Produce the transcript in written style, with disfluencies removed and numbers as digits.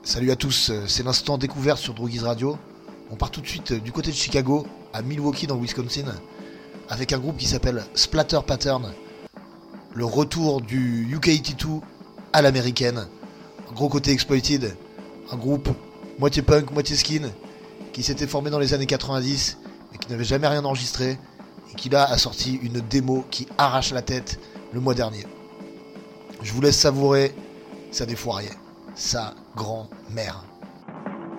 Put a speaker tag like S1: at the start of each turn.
S1: Salut à tous, c'est l'instant découverte sur Droogies Radio. On part tout de suite du côté de Chicago, à Milwaukee dans le Wisconsin, avec un groupe qui s'appelle Splatter Pattern. Le retour du UK82 à l'américaine. Un gros côté exploited, un groupe moitié punk, moitié skin, qui s'était formé dans les années 90 et qui n'avait jamais rien enregistré, et qui là a sorti une démo qui arrache la tête le mois dernier. Je vous laisse savourer, ça défouraillait. Sa grand-mère.